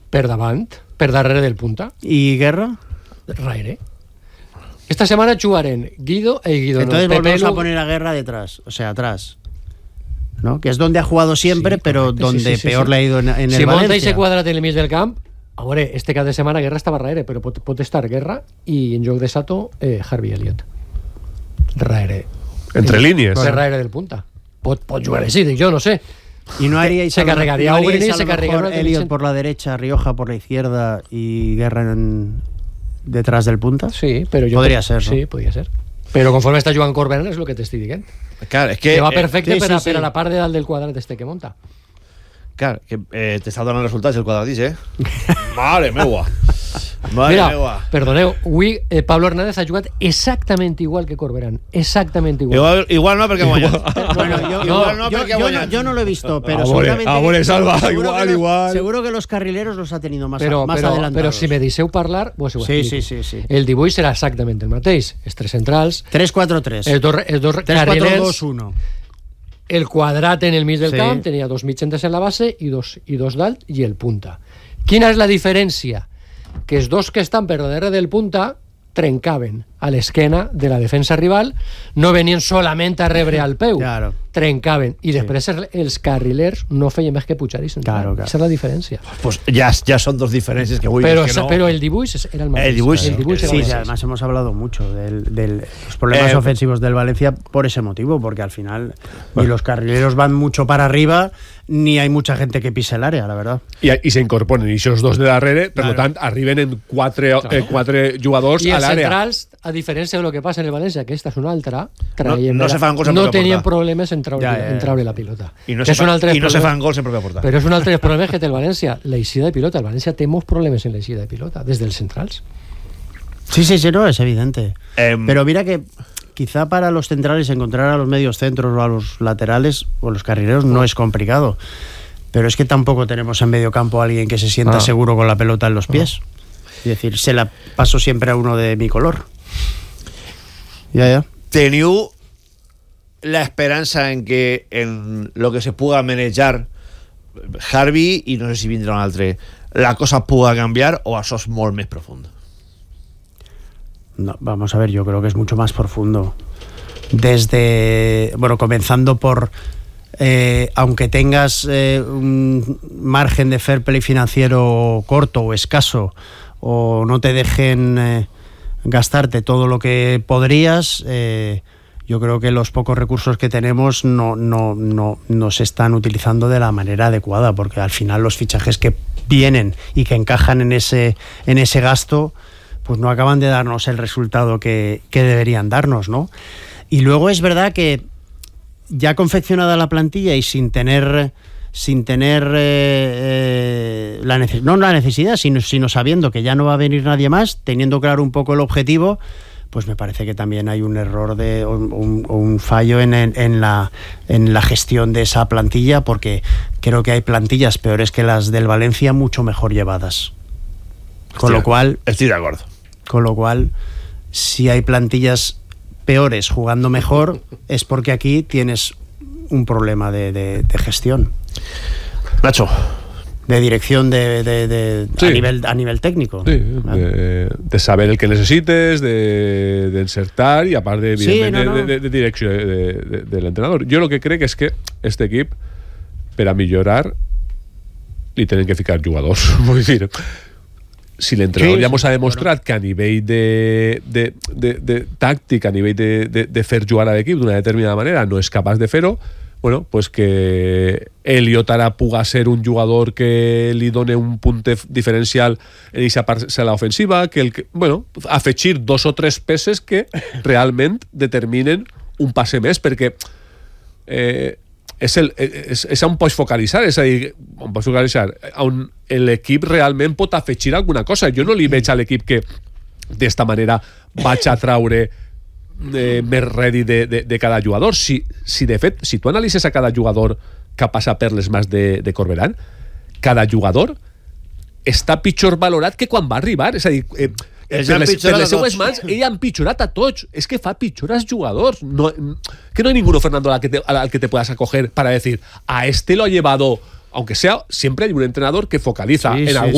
per davant, per darrere del punta. ¿Y Guerra? Raire. Esta semana jugarán Guido e Guido. Entonces no, volvemos Pepe a poner a Guerra detrás, o sea, atrás. ¿No? Que es donde ha jugado siempre, sí, pero correcte, donde peor le ha ido en el Valencia. Si monta i se quadrat en el mig del camp, a veure, este cap de setmana Guerra estava raere, però pot estar Guerra i en joc de Sato, Harvey Elliott. Raere. Entre línies. Per raere del punta. Pot jugar així, dic jo, no sé. Y no haríais se carregaría a Ubrini, se carregaría Elliot por la derecha, Rioja por la izquierda y Guerra detrás del punta. Sí, pero yo podría ser, ¿no? Sí, podría ser. Pero conforme está Joan Corberán es lo que te estoy diciendo. Claro, es que va perfecte sí, per a la part de dalt del quadrat este que monta. Claro, que te està donant resultats el quadradís, Mare meua. Mira, perdoneu, avui Pablo Hernández ha jugat exactament igual que Corberán. Exactament igual. Igual no, perquè ha guanyat. Bueno, yo no lo he visto, pero seguramente. Salva, igual. Seguro que los carrileros los ha tenido más adelantados. Però si me deixeu parlar, vos ho explico. Sí. El dibuix serà exactament el mateix. Els tres centrals. 3-4-3. Els dos carrilers. 3-4-2-1. El quadrat en el mig del camp, tenia dos mitjantes en la base i dos dalt i el punta. Quina és la diferència? Que els dos que estan per darrere del punta trencaven a l'esquena de la defensa rival, no venien solament a rebre al peu, claro. Trencaven, i després els carrilers no feien més que pujar i centrar. Claro. Esa és la diferència. Pues ya son dos diferencias que voy pero, que no. Pero el dibuix era el mateix. El dibuix sí, además hemos hablado mucho de los problemas ofensivos del Valencia por ese motivo, porque al final ni los carrileros van mucho para arriba ni hay mucha gente que pise el área, la verdad. I se incorporen i esos dos de darrere, per tant, arriben en quatre jugadors I a l'àrea. I els centrals, a diferència de lo que passa en el València, que esta és una altra, no tenien problemes en traure la pilota. I no se fan gols en pròpia porta. Però és un altre problema que té el València, l'eixida de pilota. El València té molts problemes en l'eixida de pilota, des dels centrals. Sí, no, es evidente. Pero mira que quizá para los centrales encontrar a los medios centros o a los laterales o los carrileros no es complicado. Pero es que tampoco tenemos en medio campo a alguien que se sienta seguro con la pelota en los pies. Es decir, se la paso siempre a uno de mi color. Ya. Teniu la esperança en que en lo que se puga manejar Harvey i no sé si vindrà un altre, la cosa puga canviar o això és molt més profund? No, vamos a ver, yo creo que es mucho más profundo. Comenzando por aunque tengas un margen de fair play financiero corto o escaso, o no te dejen gastarte todo lo que podrías, yo creo que los pocos recursos que tenemos no se están utilizando de la manera adecuada, porque al final los fichajes que vienen y que encajan en ese gasto pues no acaban de darnos el resultado que deberían darnos, ¿no? Y luego es verdad que ya confeccionada la plantilla y sin tener no la necesidad, sino sabiendo que ya no va a venir nadie más, teniendo claro un poco el objetivo, pues me parece que también hay un error un fallo en la gestión de esa plantilla, porque creo que hay plantillas peores que las del Valencia, mucho mejor llevadas. Con lo cual, estoy de acuerdo. Con lo cual, si hay plantillas peores jugando mejor, es porque aquí tienes un problema de gestión. Nacho. De dirección sí. a nivel técnico. Sí, de saber el que necesites, de encertar y aparte de dirección del entrenador. Yo lo que creo que es que este equipo, para mejorar, li tenen que ficar jugadors. Vull dir, si l'entrenador ja mos ha demostrat que a nivell de tàctic, a nivell de fer jugar a l'equip d'una determinada manera no és capaç de fer-ho, bueno, pues que Elliot ara puga ser un jugador que li done un punt diferencial en aquesta parcel·la ofensiva, afegir 2 o 3 peces que realment determinen un passe més, perquè és on pots focalitzar, és a dir, on l'equip realment pot afegir alguna cosa. Jo no li veig a l'equip que d'esta manera vaig a traure més rèdit de cada jugador. Si de fet, si tu analitzes a cada jugador que passa per les mans de Corberán, cada jugador està pitjor valorat que quan va arribar. És a dir, per les seues mans ell ha empitjorat a tots. És que fa pitjor als jugadors. Que no hay ninguno, Fernando, al que te puedas acoger para decir, a este lo ha llevado, aunque sea, siempre hay un entrenador que focaliza en algún